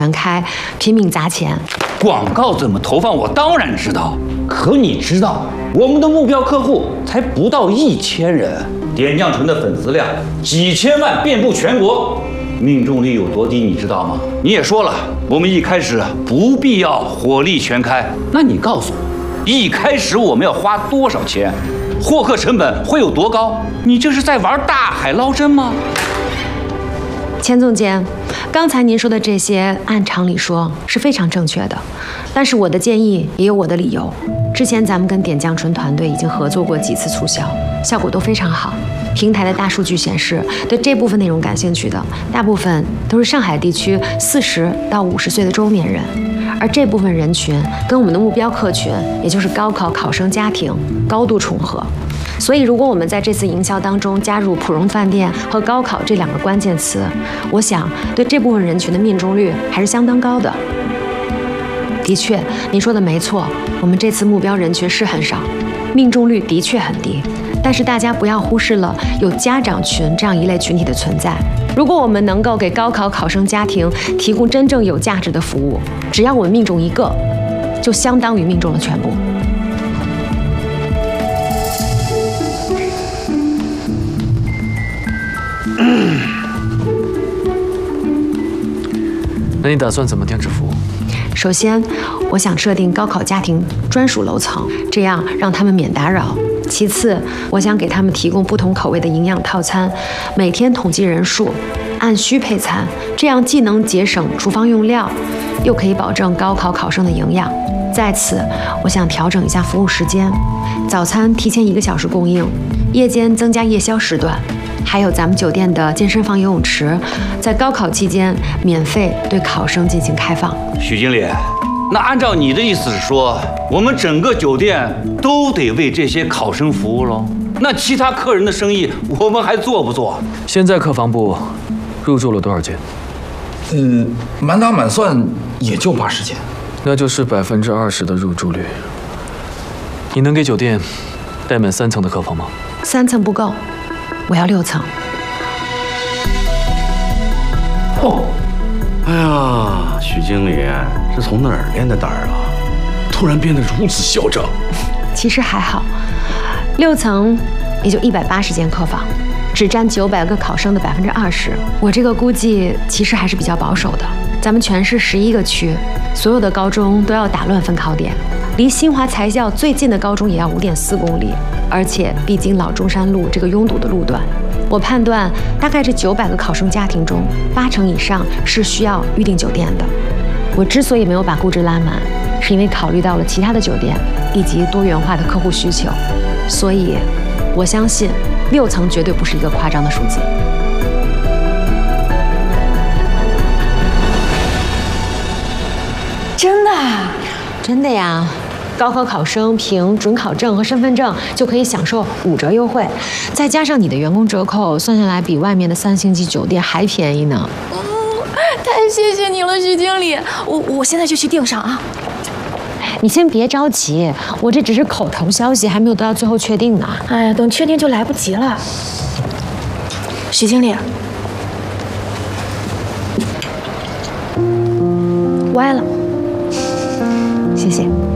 开，拼命砸钱。 广告怎么投放，我当然知道。可你知道，我们的目标客户才不到1000人，点酱醇的粉丝量几千万，遍布全国，命中率有多低，你知道吗？你也说了，我们一开始不必要火力全开。那你告诉我，一开始我们要花多少钱？获客成本会有多高？你这是在玩大海捞针吗？ 钱总监，刚才您说的这些，按常理说是非常正确的，但是我的建议也有我的理由。之前咱们跟点酱醇团队已经合作过几次促销，效果都非常好。平台的大数据显示，对这部分内容感兴趣的，大部分都是上海地区40到50岁的中年人，而这部分人群跟我们的目标客群，也就是高考考生家庭，高度重合。所以，如果我们在这次营销当中加入普荣饭店和高考这2个关键词，我想对这部分人群的命中率还是相当高的。的确，您说的没错，我们这次目标人群是很少，命中率的确很低。但是大家不要忽视了有家长群这样一类群体的存在。如果我们能够给高考考生家庭提供真正有价值的服务，只要我们命中1个，就相当于命中了全部。 那你打算怎么定制服务？ 首先，我想设定高考家庭专属楼层，这样让他们免打扰。其次，我想给他们提供不同口味的营养套餐，每天统计人数，按需配餐，这样既能节省厨房用料，又可以保证高考考生的营养。在此，我想调整一下服务时间，早餐提前1个小时供应，夜间增加夜宵时段。还有咱们酒店的健身房、游泳池，在高考期间免费对考生进行开放。 许经理，那按照你的意思是说，我们整个酒店都得为这些考生服务喽？那其他客人的生意我们还做不做？ 现在客房部入住了多少间？ 满打满算也就80间， 那就是20%的入住率。你能给酒店带满3层的客房吗 ？3层不够，我要6层。 哦， 哎呀，许经理是从哪儿练的胆儿啊？突然变得如此嚣张。 其实还好，6层也就180间客房，只占900个考生的20%。我这个估计其实还是比较保守的。咱们全市11个区，所有的高中都要打乱分考点，离新华财校最近的高中也要5.4公里，而且必经老中山路这个拥堵的路段。我判断，大概这900个考生家庭中，80%以上是需要预订酒店的。我之所以没有把估值拉满，是因为考虑到了其他的酒店以及多元化的客户需求，所以我相信6层绝对不是一个夸张的数字。 真的？ 真的呀！高考考生凭准考证和身份证就可以享受5折优惠，再加上你的员工折扣，算下来比外面的3星级酒店还便宜呢。 太谢谢你了，徐经理，我现在就去订上啊。 你先别着急，我这只是口头消息，还没有得到最后确定呢。 哎呀，等确定就来不及了。徐经理，歪了， 谢谢。